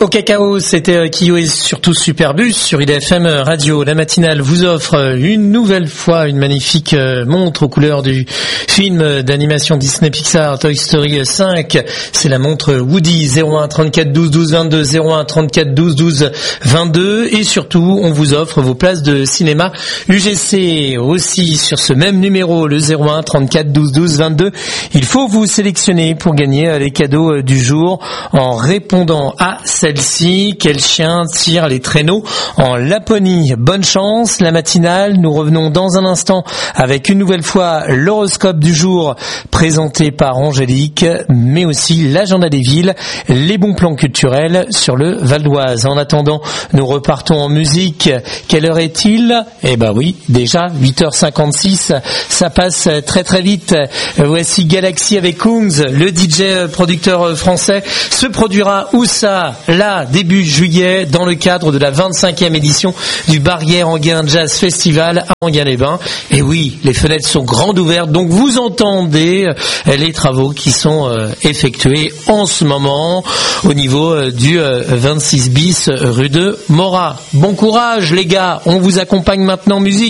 Au cacao, c'était Kyo et surtout Superbus sur IDFM Radio. La matinale vous offre une nouvelle fois une magnifique montre aux couleurs du film d'animation Disney Pixar Toy Story 5. C'est la montre Woody 01 34 12 12 22 01 34 12 12 22 et surtout on vous offre vos places de cinéma UGC aussi sur ce même numéro le 01 34 12 12 22. Il faut vous sélectionner pour gagner les cadeaux du jour en répondant à celle-ci. Quel chien tire les traîneaux en Laponie? Bonne chance, la matinale. Nous revenons dans un instant avec une nouvelle fois l'horoscope du jour présenté par Angélique, mais aussi l'agenda des villes, les bons plans culturels sur le Val d'Oise. En attendant, nous repartons en musique. Quelle heure est-il? Eh ben oui, déjà 8h56. Ça passe très très vite. Voici Galaxy avec Kungs, le DJ producteur français, se produira où ça? Là, début juillet, dans le cadre de la 25e édition du Barrière Enghien Jazz Festival à Enghien-les-Bains. Et oui, les fenêtres sont grandes ouvertes, donc vous entendez les travaux qui sont effectués en ce moment au niveau du 26 bis rue de Morat. Bon courage les gars, on vous accompagne maintenant en musique.